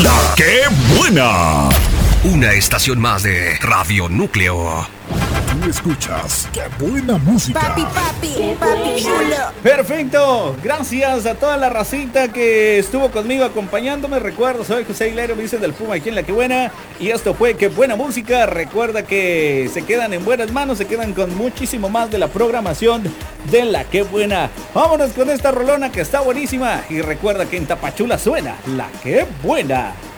La que buena. Una estación más de Radio Núcleo. Tú escuchas Qué buena música. Papi chulo. Perfecto, gracias a toda la racita que estuvo conmigo acompañándome. Recuerdo, soy José Hilero, me dicen del Puma aquí en La Que Buena. Y esto fue Qué Buena Música. Recuerda que se quedan en buenas manos, se quedan con muchísimo más de la programación de La Que Buena. Vámonos con esta rolona que está buenísima. Y recuerda que en Tapachula suena La Que Buena.